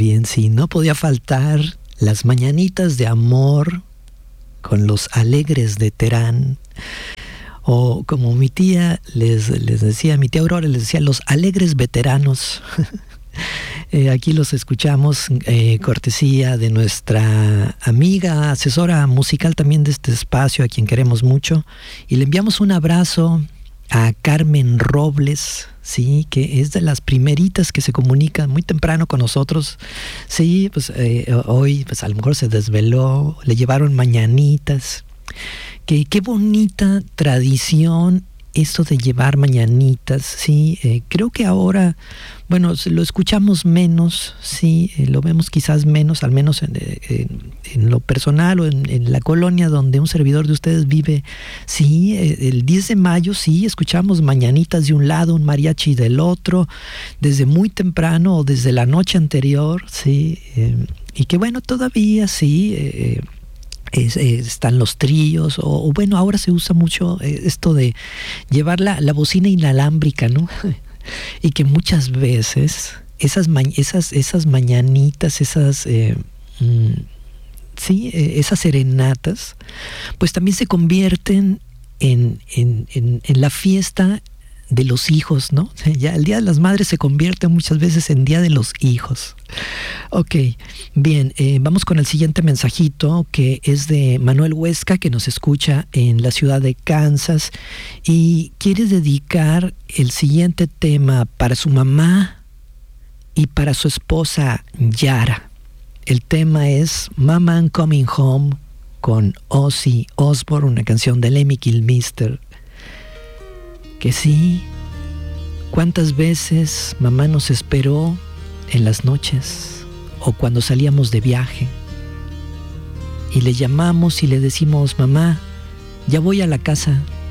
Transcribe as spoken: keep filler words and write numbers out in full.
también, sí, no podía faltar las mañanitas de amor con los alegres de Terán. O como mi tía les, les decía, mi tía Aurora les decía, los alegres veteranos. eh, aquí los escuchamos, eh, cortesía de nuestra amiga, asesora musical también de este espacio, a quien queremos mucho. Y le enviamos un abrazo a Carmen Robles, sí, que es de las primeritas que se comunican muy temprano con nosotros. Sí, pues eh, hoy pues a lo mejor se desveló, le llevaron mañanitas. Que qué bonita tradición esto de llevar mañanitas, sí. Eh, creo que ahora, bueno, lo escuchamos menos, sí, eh, lo vemos quizás menos, al menos en, en, en lo personal o en, en la colonia donde un servidor de ustedes vive. Sí, eh, el diez de mayo, sí, escuchamos mañanitas de un lado, un mariachi del otro, desde muy temprano o desde la noche anterior, sí. Eh, y que bueno, todavía sí... Eh, Es, es, están los tríos, o, o bueno, ahora se usa mucho esto de llevar la, la bocina inalámbrica, ¿no? Y que muchas veces esas, ma- esas, esas mañanitas, esas, eh, mm, sí, eh, esas serenatas, pues también se convierten en, en, en, en la fiesta de los hijos, ¿no? Ya el Día de las Madres se convierte muchas veces en Día de los Hijos. Ok, bien, eh, vamos con el siguiente mensajito, que es de Manuel Huesca, que nos escucha en la ciudad de Kansas y quiere dedicar el siguiente tema para su mamá y para su esposa Yara. El tema es Mama I'm Coming Home con Ozzy Osbourne, una canción de Lemmy Kilmister. Que sí, cuántas veces mamá nos esperó en las noches o cuando salíamos de viaje y le llamamos y le decimos, mamá, ya voy a la casa,